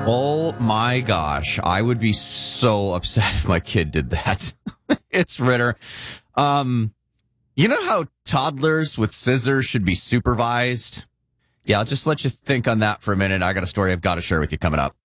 Oh my gosh. I would be so upset if my kid did that. It's Ritter. You know how toddlers with scissors should be supervised? Yeah, I'll just let you think on that for a minute. I got a story I've got to share with you coming up.